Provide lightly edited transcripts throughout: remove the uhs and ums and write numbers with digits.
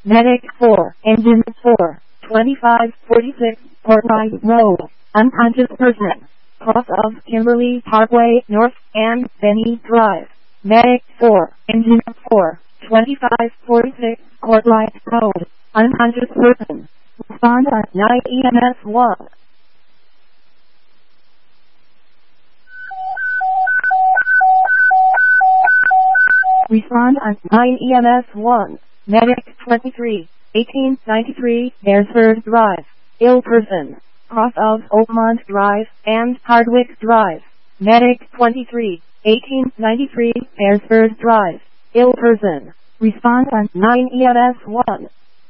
Medic 4, Engine 4, 2546, Portline Road, unconscious person. Cross of Kimberly Parkway North and Benny Drive. Medic 4, Engine 4, 2546, Portline Road, unconscious person. Respond at 9 EMS 1. Respond at 9 EMS 1. Medic 23, 1893, Beresford Drive. Ill person. Cross of Oakmont Drive and Hardwick Drive. Medic 23, 1893, Beresford Drive. Ill person. Respond at 9 EMS 1.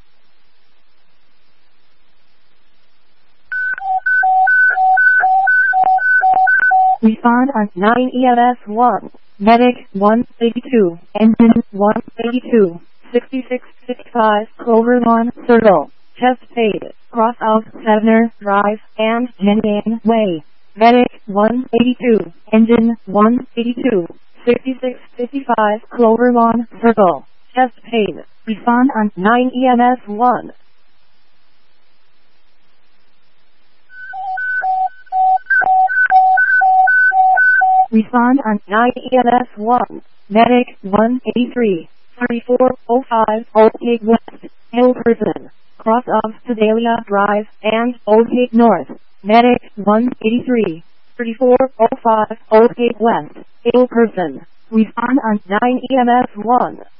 Respond at 9 EMS 1. Medic 182, Engine 182, 6665, Clover Lawn Circle, Chest Paid, Cross of Sevener Drive and Jenny Way. Medic 182, Engine 182, 6655, Clover Lawn Circle, Chest Paid. Respond on 9 EMS 1. Respond on 9 EMS 1. Medic 183, 3405, Old Gate West, Hill person. Cross of Sedalia Drive and Old Gate North. Medic 183, 3405, Old Gate West, Hill person. Respond on 9 EMS 1.